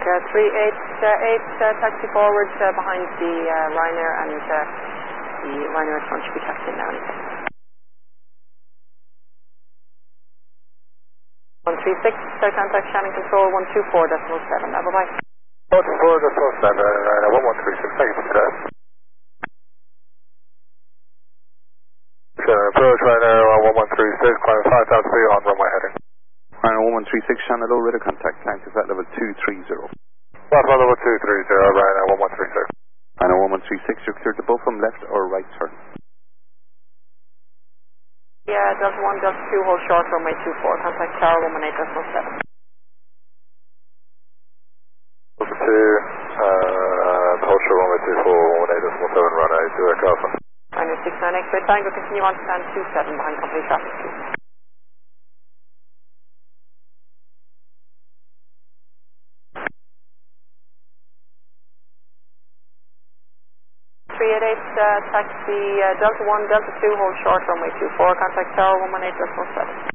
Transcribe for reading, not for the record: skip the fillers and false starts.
388, taxi forward behind the Ryanair, and the Ryanair in front should be taxiing now. 136, contact Shannon Control 124.7, now bye-bye. 124.7, 1136, thank you for that. Approach Ryanair 1136, climb 5,000 feet on runway heading. Ryanair 1136, Shannon low, radar contact, climb to flight level 230. Flight level 230, Ryanair 1136. Ryanair 1136, you're cleared to both from left or right turn. Yeah, Delta 1, Delta 2, hold short, runway 24, contact Tower 118.7. Delta 2, hold short, runway 24, 118.7, runway 2 Echo Alpha. Ryanair 69, X-ray Tango, continue on stand 27 behind company traffic. 388, taxi Delta 1, Delta 2, hold short, runway 24, contact Tower 118.7.